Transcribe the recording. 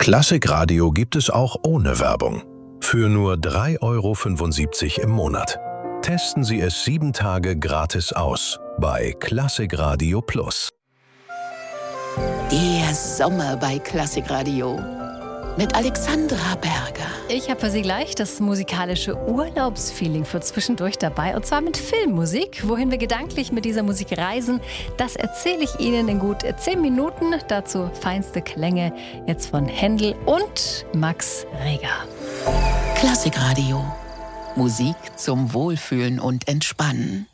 Klassikradio gibt es auch ohne Werbung. Für nur 3,75 € im Monat. Testen Sie es 7 Tage gratis aus bei Klassikradio Plus. Der Sommer bei Klassikradio mit Alexandra Berger. Ich habe für Sie gleich das musikalische Urlaubsfeeling für zwischendurch dabei. Und zwar mit Filmmusik. Wohin wir gedanklich mit dieser Musik reisen, das erzähle ich Ihnen in gut 10 Minuten. Dazu feinste Klänge jetzt von Händel und Max Reger. Klassikradio. Musik zum Wohlfühlen und Entspannen.